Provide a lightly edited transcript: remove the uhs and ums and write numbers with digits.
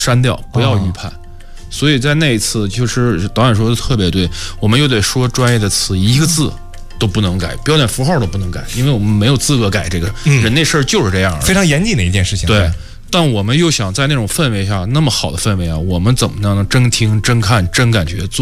删掉，不要预判。所以在那一次，就是导演说的特别对，我们又得说专业的词，一个字都不能改，标点符号都不能改，因为我们没有资格改这个。人那事儿就是这样， 非常严谨的一件事情。 对。但我们又想在那种氛围下，那么好的氛围啊，我们怎么能真听、真看、真感觉做？